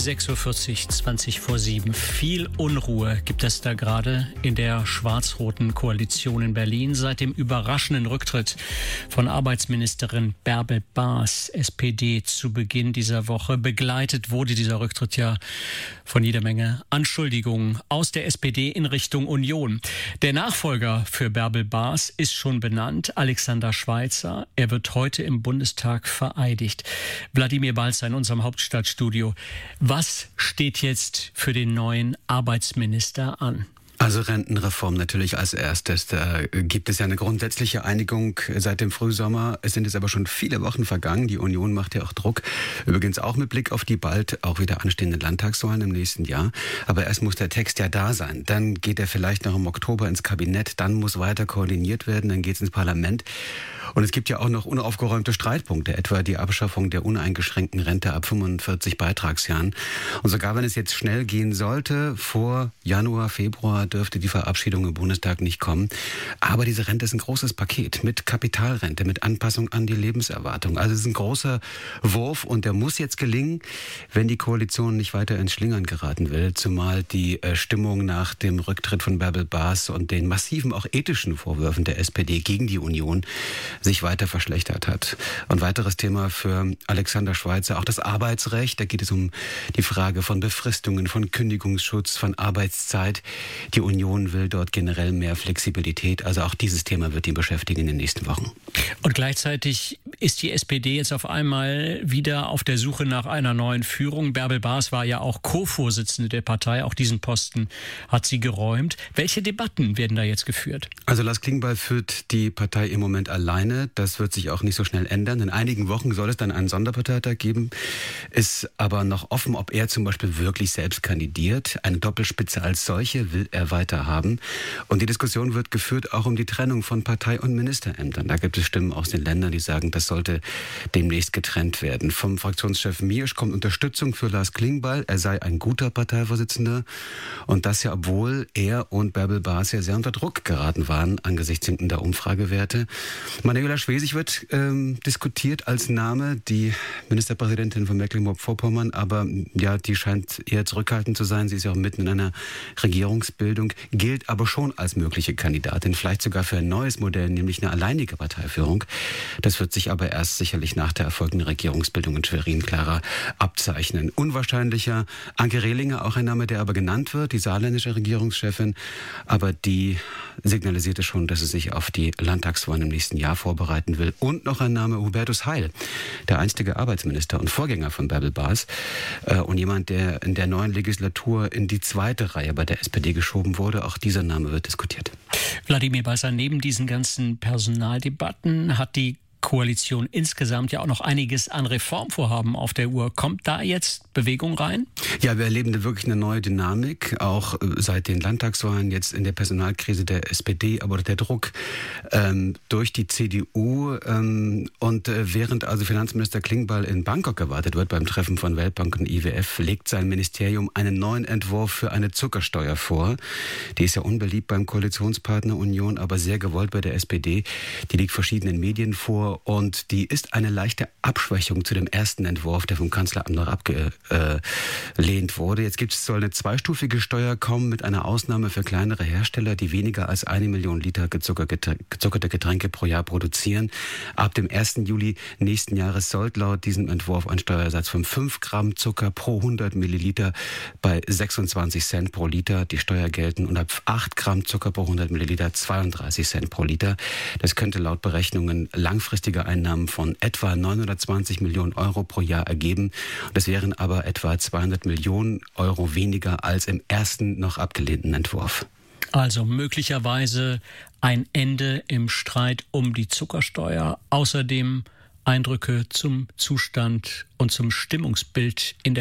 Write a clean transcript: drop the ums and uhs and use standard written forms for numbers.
6.40 Uhr, 20 vor 7. Viel Unruhe gibt es da gerade in der schwarz-roten Koalition in Berlin seit dem überraschenden Rücktritt von Arbeitsministerin Bärbel Baas, SPD, zu Beginn dieser Woche. Begleitet wurde dieser Rücktritt ja von jeder Menge Anschuldigungen aus der SPD in Richtung Union. Der Nachfolger für Bärbel Baas ist schon benannt, Alexander Schweitzer. Er wird heute im Bundestag vereidigt. Wladimir Balzer in unserem Hauptstadtstudio. Was steht jetzt für den neuen Arbeitsminister an? Also Rentenreform natürlich als erstes. Da gibt es ja eine grundsätzliche Einigung seit dem Frühsommer. Es sind jetzt aber schon viele Wochen vergangen. Die Union macht ja auch Druck. Übrigens auch mit Blick auf die bald auch wieder anstehenden Landtagswahlen im nächsten Jahr. Aber erst muss der Text ja da sein. Dann geht er vielleicht noch im Oktober ins Kabinett. Dann muss weiter koordiniert werden. Dann geht es ins Parlament. Und es gibt ja auch noch unaufgeräumte Streitpunkte, etwa die Abschaffung der uneingeschränkten Rente ab 45 Beitragsjahren. Und sogar wenn es jetzt schnell gehen sollte, vor Januar, Februar dürfte die Verabschiedung im Bundestag nicht kommen. Aber diese Rente ist ein großes Paket mit Kapitalrente, mit Anpassung an die Lebenserwartung. Also es ist ein großer Wurf und der muss jetzt gelingen, wenn die Koalition nicht weiter ins Schlingern geraten will. Zumal die Stimmung nach dem Rücktritt von Bärbel Baas und den massiven, auch ethischen Vorwürfen der SPD gegen die Union sich weiter verschlechtert hat. Und weiteres Thema für Alexander Schweitzer, auch das Arbeitsrecht. Da geht es um die Frage von Befristungen, von Kündigungsschutz, von Arbeitszeit. Die Union will dort generell mehr Flexibilität. Also auch dieses Thema wird ihn beschäftigen in den nächsten Wochen. Und gleichzeitig ist die SPD jetzt auf einmal wieder auf der Suche nach einer neuen Führung. Bärbel Baas war ja auch Co-Vorsitzende der Partei. Auch diesen Posten hat sie geräumt. Welche Debatten werden da jetzt geführt? Also Lars Klingbeil führt die Partei im Moment alleine. Das wird sich auch nicht so schnell ändern. In einigen Wochen soll es dann einen Sonderparteitag geben. Ist aber noch offen, ob er zum Beispiel wirklich selbst kandidiert. Eine Doppelspitze als solche will er weiter haben. Und die Diskussion wird geführt auch um die Trennung von Partei- und Ministerämtern. Da gibt es Stimmen aus den Ländern, die sagen, das sollte demnächst getrennt werden. Vom Fraktionschef Miersch kommt Unterstützung für Lars Klingbeil. Er sei ein guter Parteivorsitzender. Und das ja, obwohl er und Bärbel Baas ja sehr unter Druck geraten waren angesichts sinkender Umfragewerte. Manuela Schwesig wird diskutiert als Name, die Ministerpräsidentin von Mecklenburg-Vorpommern, aber ja, die scheint eher zurückhaltend zu sein. Sie ist ja auch mitten in einer Regierungsbildung, gilt aber schon als mögliche Kandidatin, vielleicht sogar für ein neues Modell, nämlich eine alleinige Parteiführung. Das wird sich aber erst sicherlich nach der erfolgenden Regierungsbildung in Schwerin klarer abzeichnen. Unwahrscheinlicher Anke Rehlinger, auch ein Name, der aber genannt wird, die saarländische Regierungschefin, aber die signalisierte schon, dass sie sich auf die Landtagswahlen im nächsten Jahr vorbereiten will. Und noch ein Name, Hubertus Heil, der einstige Arbeitsminister und Vorgänger von Bärbel Baas und jemand, der in der neuen Legislatur in die zweite Reihe bei der SPD geschoben wurde. Auch dieser Name wird diskutiert. Wladimir Balzer, neben diesen ganzen Personaldebatten hat die Koalition insgesamt ja auch noch einiges an Reformvorhaben auf der Uhr. Kommt da jetzt Bewegung rein? Ja, wir erleben wirklich eine neue Dynamik, auch seit den Landtagswahlen, jetzt in der Personalkrise der SPD, aber der Druck durch die CDU. Und während also Finanzminister Klingbeil in Bangkok gewartet wird beim Treffen von Weltbank und IWF, legt sein Ministerium einen neuen Entwurf für eine Zuckersteuer vor. Die ist ja unbeliebt beim Koalitionspartner Union, aber sehr gewollt bei der SPD. Die liegt verschiedenen Medien vor. Und die ist eine leichte Abschwächung zu dem ersten Entwurf, der vom Kanzleramt noch abgelehnt wurde. Jetzt soll eine zweistufige Steuer kommen mit einer Ausnahme für kleinere Hersteller, die weniger als 1 Million Liter gezuckerte Getränke pro Jahr produzieren. Ab dem 1. Juli nächsten Jahres soll laut diesem Entwurf ein Steuersatz von 5 Gramm Zucker pro 100 Milliliter bei 26 Cent pro Liter die Steuer gelten und ab 8 Gramm Zucker pro 100 Milliliter 32 Cent pro Liter. Das könnte laut Berechnungen langfristig Einnahmen von etwa 920 Millionen Euro pro Jahr ergeben. Das wären aber etwa 200 Millionen Euro weniger als im ersten noch abgelehnten Entwurf. Also möglicherweise ein Ende im Streit um die Zuckersteuer. Außerdem Eindrücke zum Zustand und zum Stimmungsbild in der